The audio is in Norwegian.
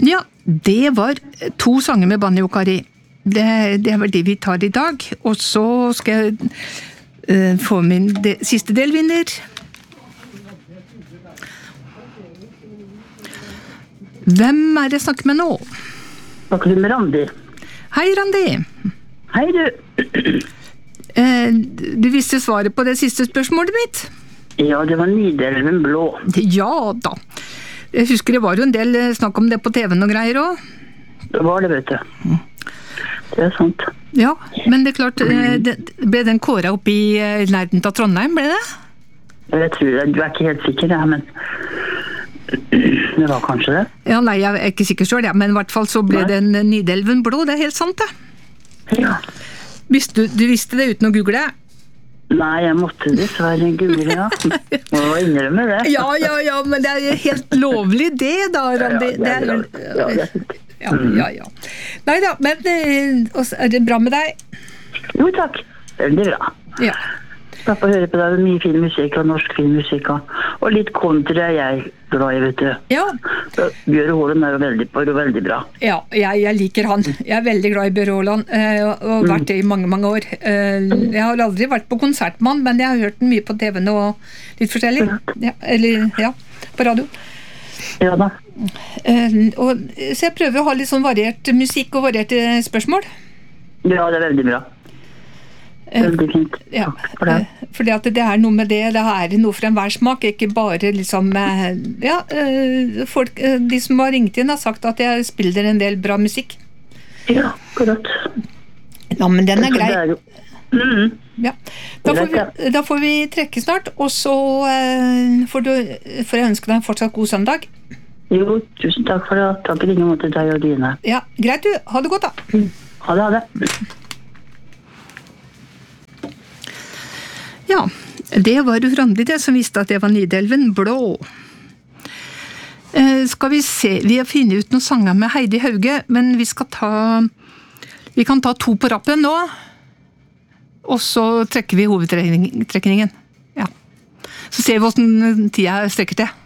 Ja, det var 2 sanger med Banjo Kari. Det er vel det vi tar i dag. Og så skal jeg få min siste delvinner. Hvem er det jeg snakker med nå? Snakker du med Randi? Hei, Randi. Hei, du. Du visste svaret på det siste spørsmålet mitt? Ja, det var Nidelven blå. Ja da. Jeg husker det var jo en del snakk om det på TV-en og greier også. Det var det, vet du. Det er sant. Ja, men det er klart, ble den kåret opp i nærheten av Trondheim, ble det? Jeg tror det. Du er ikke helt sikker, ja, men det var kanskje det. Ja, nei, jeg er ikke sikker selv, ja, men i hvert fall så ble den Nidelven blå, det er helt sant, det. Ja. Du visste det uten å google? Nei, jeg måtte dessverre google, ja. Må innrømme det. Ja, men det er helt lovlig det da, Randi. Ja. Neida, men er det bra med deg? Jo, takk. Veldig bra. Ja. Jeg får høre på deg mye filmmusikk og norsk filmmusikk og litt country er jeg glad i, vet du. Ja. Bjøre Håland er jo veldig bra. Ja, jeg liker han. Jeg er veldig glad i Bjøre Håland og vært det i mange, mange år. Jeg har aldri vært på konsert med han, men jeg har hørt den mye på TV-en og litt forskjellig. Ja, på radio. Ja da. Så jeg prøver å ha litt sånn variert musikk og varierte spørsmål. Ja, det er veldig bra. Veldig fint. Ja, fordi at det er noe med det er noe for enhver smak, ikke bare liksom folk, de som har ringt inn har sagt at jeg spiller en del bra musikk. Ja, korrekt. Ja, men den er grei. Ja. Da får vi trekke snart, og så får jeg ønske deg en fortsatt god søndag. Jo, tusen takk for det. Takk i like måte deg og dine. Ja, greit du. Ha det godt da. Ha det. Ja, det var jo Randi det som visste at det var Nidelven blå. Skal vi se, vi har funnet ut noen sanger med Heidi Hauge, men vi kan ta 2 på rappen nå, og så trekker vi hovedtrekningen. Ja. Så ser vi hvordan tida strekker til.